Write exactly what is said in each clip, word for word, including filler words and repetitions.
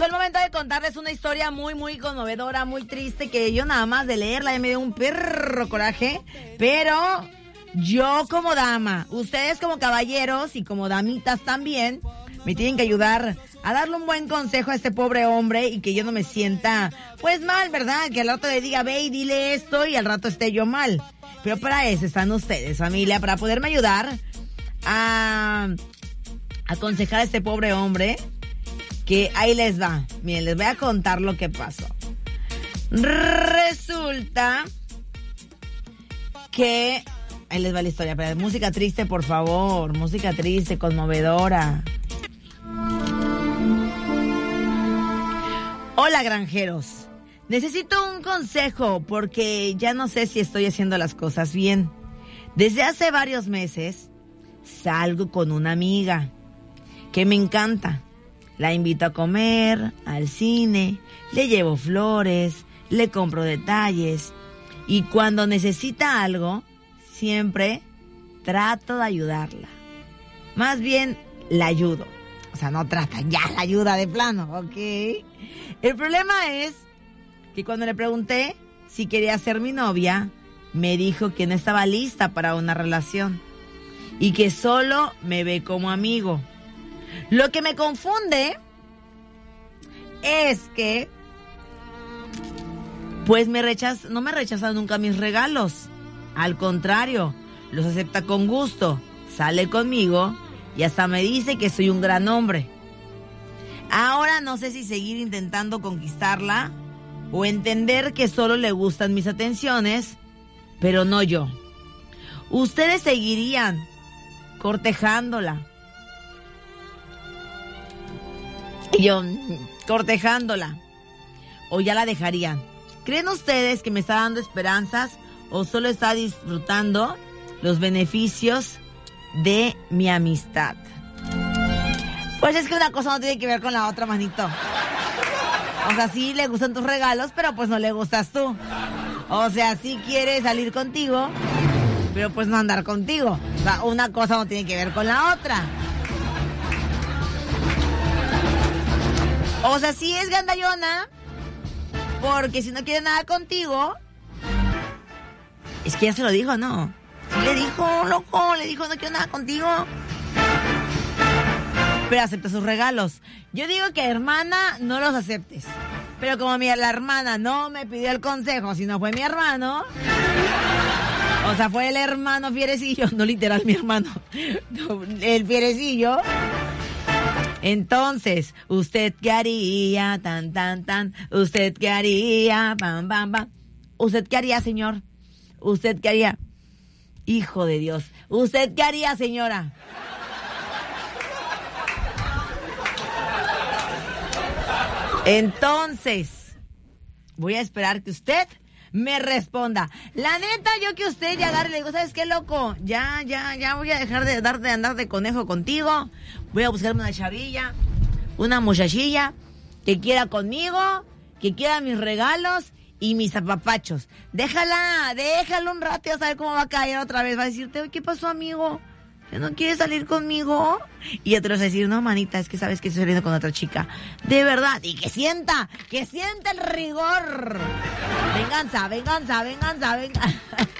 Llegó el momento de contarles una historia muy, muy conmovedora, muy triste, que yo nada más de leerla ya me dio un perro coraje, pero yo como dama, ustedes como caballeros y como damitas también, me tienen que ayudar a darle un buen consejo a este pobre hombre y que yo no me sienta, pues mal, ¿verdad? Que al rato le diga, ve y dile esto y al rato esté yo mal. Pero para eso están ustedes, familia, para poderme ayudar a aconsejar a este pobre hombre, que ahí les va. Miren, les voy a contar lo que pasó. Resulta que... Ahí les va la historia, pero música triste, por favor, música triste, conmovedora. Hola, granjeros. Necesito un consejo porque ya no sé si estoy haciendo las cosas bien. Desde hace varios meses salgo con una amiga que me encanta. La invito a comer, al cine, le llevo flores, le compro detalles y cuando necesita algo, siempre trato de ayudarla. Más bien, la ayudo. O sea, no trata, ya la ayuda de plano, ¿ok? El problema es que cuando le pregunté si quería ser mi novia, me dijo que no estaba lista para una relación y que solo me ve como amigo. Lo que me confunde es que, pues me rechaza, no me rechaza nunca mis regalos. Al contrario, los acepta con gusto, sale conmigo y hasta me dice que soy un gran hombre. Ahora no sé si seguir intentando conquistarla o entender que solo le gustan mis atenciones, pero no yo. Ustedes seguirían cortejándola. Y yo, cortejándola. O ya la dejarían. ¿Creen ustedes que me está dando esperanzas o solo está disfrutando los beneficios de mi amistad? Pues es que una cosa no tiene que ver con la otra, manito. O sea, sí le gustan tus regalos, pero pues no le gustas tú. O sea, sí quiere salir contigo, pero pues no andar contigo. O sea, una cosa no tiene que ver con la otra. O sea, sí es gandallona, porque si no quiere nada contigo... Es que ya se lo dijo, ¿no? Sí le dijo, loco, le dijo, no quiero nada contigo. Pero acepta sus regalos. Yo digo que hermana, no los aceptes. Pero como mi, la hermana no me pidió el consejo, sino fue mi hermano... O sea, fue el hermano fierecillo, no literal mi hermano, el fierecillo... Entonces, ¿usted qué haría? Tan, tan, tan. ¿Usted qué haría? Pam, pam, pam. ¿Usted qué haría, señor? ¿Usted qué haría? Hijo de Dios. ¿Usted qué haría, señora? Entonces, voy a esperar que usted me responda. La neta, yo que usted ya agarre y le digo, ¿sabes qué, loco? Ya, ya, ya voy a dejar de, dar, de andar de conejo contigo. Voy a buscarme una chavilla, una muchachilla que quiera conmigo, que quiera mis regalos y mis apapachos. Déjala, déjala un rato y a saber cómo va a caer otra vez. Va a decirte, ¿qué pasó, amigo? ¿Ya no quieres salir conmigo? Y ya te vas a decir, no, manita, es que sabes que estoy saliendo con otra chica. De verdad. Y que sienta, que sienta el rigor. Venganza, venganza, venganza, venganza.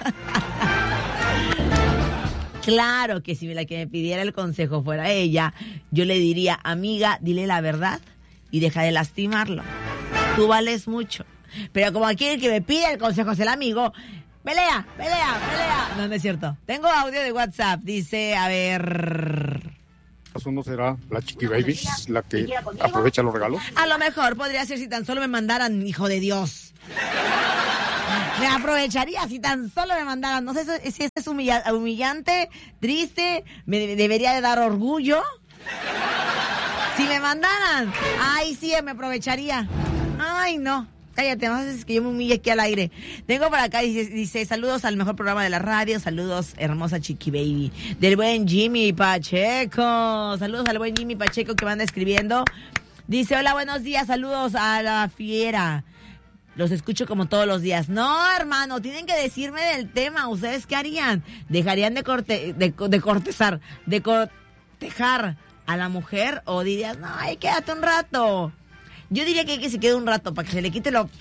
Claro que si la que me pidiera el consejo fuera ella, yo le diría, amiga, dile la verdad y deja de lastimarlo. Tú vales mucho. Pero como aquí el que me pide el consejo es el amigo... Pelea, pelea, pelea. No, no es cierto. Tengo audio de WhatsApp. Dice, a ver... ¿Eso no será la Chiqui Baby, la que aprovecha los regalos? A lo mejor podría ser si tan solo me mandaran, hijo de Dios. Me aprovecharía si tan solo me mandaran. No sé si es humilla- humillante, triste, me debería de dar orgullo. Si me mandaran, ay, sí, me aprovecharía. Ay, no. Cállate, no haces que yo me humille aquí al aire. Tengo por acá, dice, dice, saludos al mejor programa de la radio, saludos, hermosa Chiqui Baby. Del buen Jimmy Pacheco. Saludos al buen Jimmy Pacheco que van escribiendo. Dice, hola, buenos días, saludos a la fiera. Los escucho como todos los días. No, hermano, tienen que decirme del tema. ¿Ustedes qué harían? ¿Dejarían de, corte, de, de cortezar, de cortejar a la mujer? ¿O dirías, no, ay, quédate un rato? Yo diría que, que se quede un rato para que se le quite lo...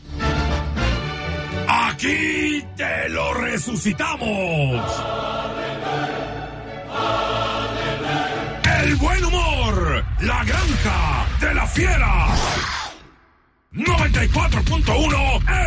¡Aquí te lo resucitamos! El buen humor, la granja de la fiera. noventa y cuatro punto uno